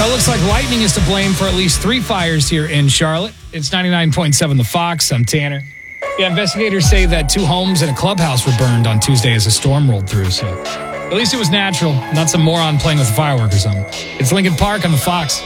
Well, it looks like lightning is to blame for at least 3 fires here in Charlotte. It's 99.7 The Fox. I'm Tanner. Yeah, investigators say that 2 homes and a clubhouse were burned on Tuesday as a storm rolled through. So at least it was natural, not some moron playing with a firework or something. It's Lincoln Park on The Fox.